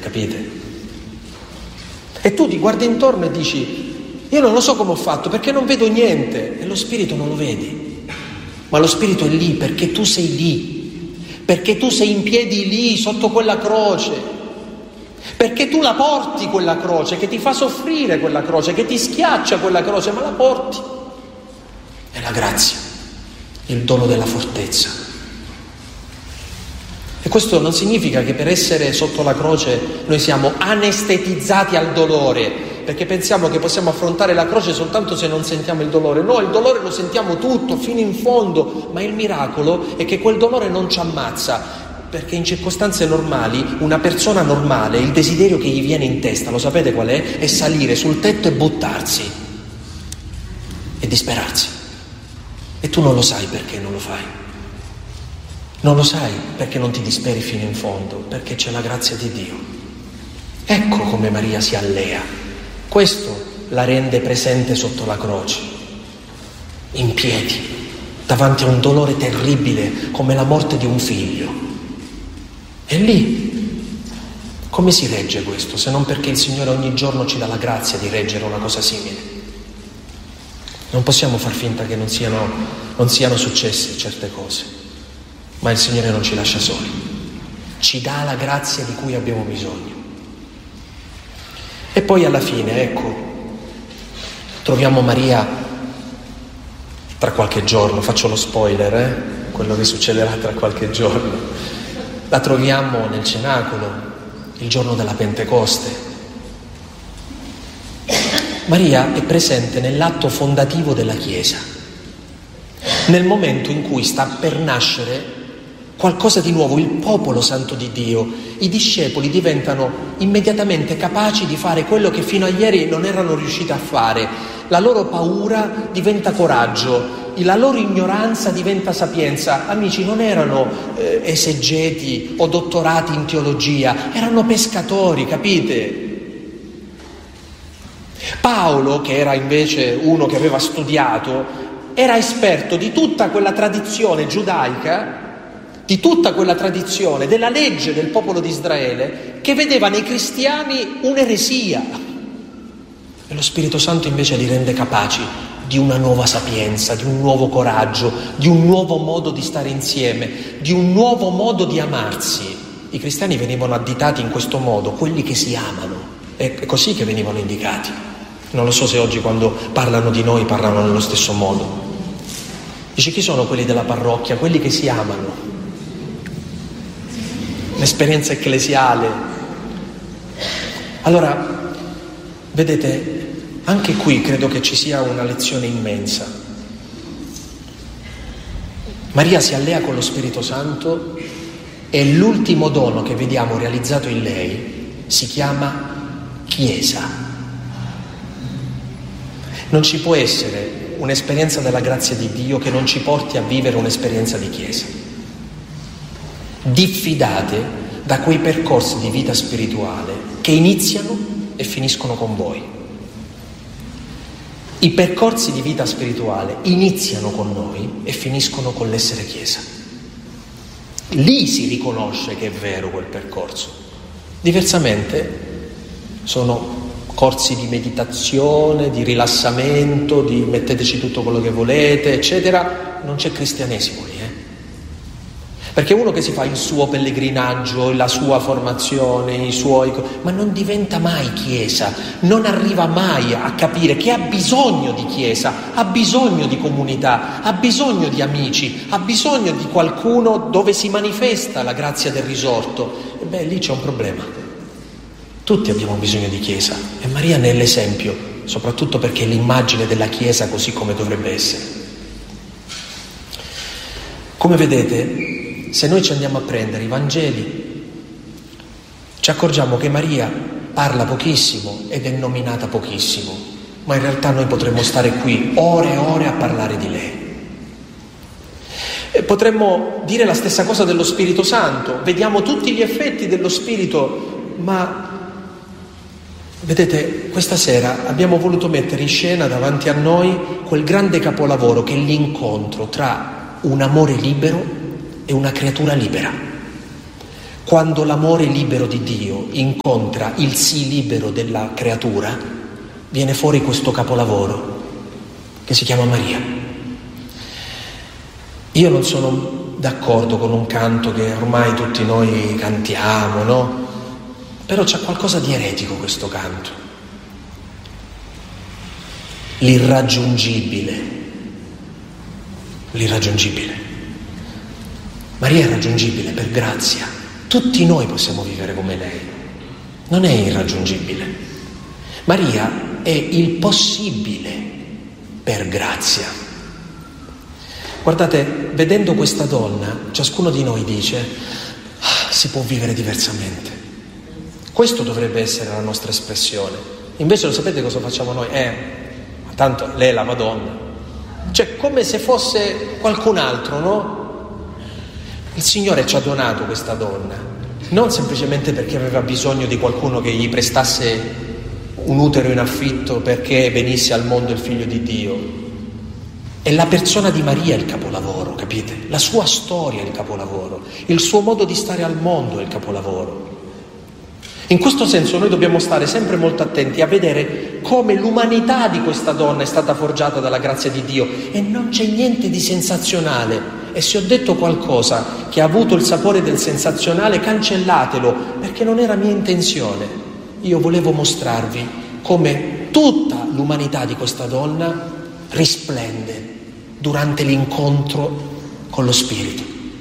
capite? E tu ti guardi intorno e dici: io non lo so come ho fatto, perché non vedo niente. E lo Spirito non lo vedi, ma lo Spirito è lì perché tu sei lì, perché tu sei in piedi lì sotto quella croce, perché tu la porti quella croce, che ti fa soffrire quella croce, che ti schiaccia quella croce, ma la porti. È la grazia, il dono della fortezza. E questo non significa che per essere sotto la croce noi siamo anestetizzati al dolore, perché pensiamo che possiamo affrontare la croce soltanto se non sentiamo il dolore. No, il dolore lo sentiamo tutto, fino in fondo, ma il miracolo è che quel dolore non ci ammazza, perché in circostanze normali, una persona normale, il desiderio che gli viene in testa, lo sapete qual è? È salire sul tetto e buttarsi e disperarsi. E tu non lo sai perché non lo fai. Non lo sai perché non ti disperi fino in fondo, perché c'è la grazia di Dio. Ecco come Maria si allea. Questo la rende presente sotto la croce, in piedi, davanti a un dolore terribile come la morte di un figlio. E lì, come si regge questo, se non perché il Signore ogni giorno ci dà la grazia di reggere una cosa simile? Non possiamo far finta che non siano successe certe cose. Ma il Signore non ci lascia soli, ci dà la grazia di cui abbiamo bisogno. E poi alla fine, ecco, troviamo Maria tra qualche giorno, faccio lo spoiler, quello che succederà tra qualche giorno. La troviamo nel cenacolo, il giorno della Pentecoste. Maria è presente nell'atto fondativo della Chiesa, nel momento in cui sta per nascere qualcosa di nuovo, il popolo santo di Dio. I discepoli diventano immediatamente capaci di fare quello che fino a ieri non erano riusciti a fare. La loro paura diventa coraggio, la loro ignoranza diventa sapienza. Amici, non erano esegeti o dottorati in teologia, erano pescatori, capite? Paolo, che era invece uno che aveva studiato, era esperto di tutta quella tradizione giudaica, di tutta quella tradizione della legge del popolo di Israele, che vedeva nei cristiani un'eresia. E lo Spirito Santo invece li rende capaci di una nuova sapienza, di un nuovo coraggio, di un nuovo modo di stare insieme, di un nuovo modo di amarsi. I cristiani venivano additati in questo modo, quelli che si amano. È così che venivano indicati. Non lo so se oggi quando parlano di noi parlano nello stesso modo. Dice: chi sono quelli della parrocchia? Quelli che si amano. L'esperienza ecclesiale. Allora, vedete, anche qui credo che ci sia una lezione immensa. Maria si allea con lo Spirito Santo e l'ultimo dono che vediamo realizzato in lei si chiama Chiesa. Non ci può essere un'esperienza della grazia di Dio che non ci porti a vivere un'esperienza di Chiesa. Diffidate da quei percorsi di vita spirituale che iniziano e finiscono con voi. I percorsi di vita spirituale iniziano con noi e finiscono con l'essere Chiesa. Lì si riconosce che è vero quel percorso. Diversamente sono corsi di meditazione, di rilassamento, di metteteci tutto quello che volete, eccetera. Non c'è cristianesimo lì, Perché uno che si fa il suo pellegrinaggio, la sua formazione, i suoi, ma non diventa mai Chiesa, non arriva mai a capire che ha bisogno di Chiesa, ha bisogno di comunità, ha bisogno di amici, ha bisogno di qualcuno dove si manifesta la grazia del risorto. E lì c'è un problema. Tutti abbiamo bisogno di Chiesa e Maria ne è l'esempio, soprattutto perché è l'immagine della Chiesa così come dovrebbe essere. Come vedete, se noi ci andiamo a prendere i Vangeli, ci accorgiamo che Maria parla pochissimo ed è nominata pochissimo, ma in realtà noi potremmo stare qui ore e ore a parlare di lei. E potremmo dire la stessa cosa dello Spirito Santo, vediamo tutti gli effetti dello Spirito, ma vedete, questa sera abbiamo voluto mettere in scena davanti a noi quel grande capolavoro che è l'incontro tra un amore libero e una creatura libera. quando l'amore libero di Dio incontra il sì libero della creatura, viene fuori questo capolavoro che si chiama Maria. Io non sono d'accordo con un canto che ormai tutti noi cantiamo, no? Però c'è qualcosa di eretico questo canto. L'irraggiungibile. Maria è raggiungibile per grazia. Tutti noi possiamo vivere come lei. Non è irraggiungibile. Maria è il possibile per grazia. Guardate, vedendo questa donna, ciascuno di noi dice: si può vivere diversamente. Questo dovrebbe essere la nostra espressione. Invece lo sapete cosa facciamo noi? Ma tanto lei è la Madonna. Cioè, come se fosse qualcun altro, no? Il Signore ci ha donato questa donna, non semplicemente perché aveva bisogno di qualcuno che gli prestasse un utero in affitto perché venisse al mondo il Figlio di Dio. È la persona di Maria il capolavoro, capite? La sua storia è il capolavoro, il suo modo di stare al mondo è il capolavoro. In questo senso noi dobbiamo stare sempre molto attenti a vedere come l'umanità di questa donna è stata forgiata dalla grazia di Dio, e non c'è niente di sensazionale. E se ho detto qualcosa che ha avuto il sapore del sensazionale, cancellatelo, perché non era mia intenzione. Io volevo mostrarvi come tutta l'umanità di questa donna risplende durante l'incontro con lo Spirito.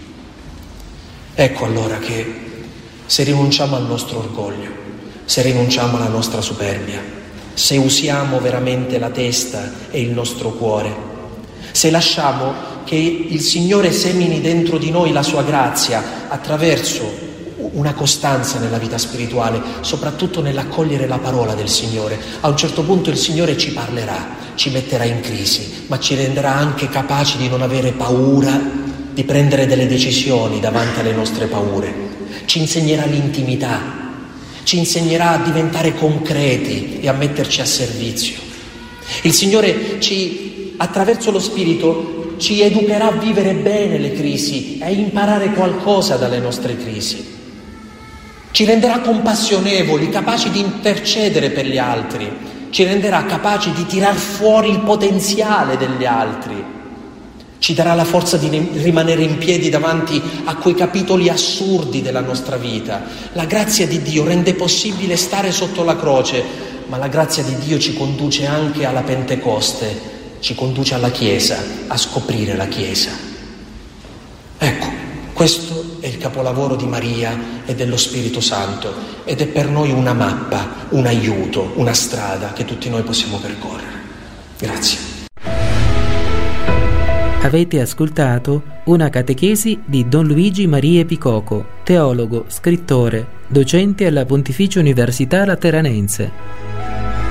Ecco allora che se rinunciamo al nostro orgoglio, se rinunciamo alla nostra superbia, se usiamo veramente la testa e il nostro cuore, se lasciamo che il Signore semini dentro di noi la sua grazia attraverso una costanza nella vita spirituale, soprattutto nell'accogliere la parola del Signore, a un certo punto il Signore ci parlerà, ci metterà in crisi, ma ci renderà anche capaci di non avere paura, di prendere delle decisioni davanti alle nostre paure. Ci insegnerà l'intimità, ci insegnerà a diventare concreti e a metterci a servizio. Il Signore attraverso lo Spirito ci educherà a vivere bene le crisi e a imparare qualcosa dalle nostre crisi. Ci renderà compassionevoli, capaci di intercedere per gli altri, ci renderà capaci di tirar fuori il potenziale degli altri, ci darà la forza di rimanere in piedi davanti a quei capitoli assurdi della nostra vita. La grazia di Dio rende possibile stare sotto la croce, ma la grazia di Dio ci conduce anche alla Pentecoste, ci conduce alla Chiesa, a scoprire la Chiesa. Ecco, questo è il capolavoro di Maria e dello Spirito Santo, ed è per noi una mappa, un aiuto, una strada che tutti noi possiamo percorrere. Grazie. Avete ascoltato una catechesi di Don Luigi Maria Picoco, teologo, scrittore, docente alla Pontificia Università Lateranense.